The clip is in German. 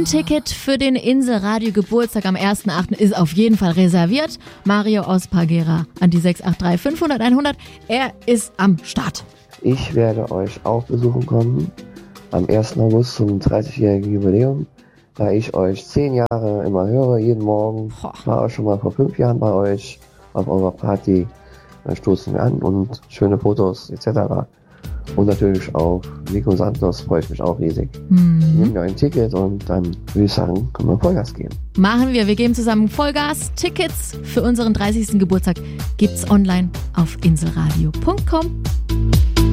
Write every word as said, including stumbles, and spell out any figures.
Dein Ticket für den Inselradio Geburtstag am ersten achten ist auf jeden Fall reserviert. Mario aus Pargera an die sechs acht drei fünfhundert einhundert. Er ist am Start. Ich werde euch auch besuchen kommen am ersten August zum dreißigjährigen Jubiläum. Da ich euch zehn Jahre immer höre, jeden Morgen, war auch schon mal vor fünf Jahren bei euch auf eurer Party. Dann stoßen wir an und schöne Fotos et cetera. Und natürlich auf Nico Santos freue ich mich auch riesig. Mhm. Nehmen wir ein Ticket und dann würde ich sagen, können wir Vollgas geben. Machen wir. Wir geben zusammen Vollgas. Tickets für unseren dreißigsten Geburtstag gibt's online auf inselradio punkt com.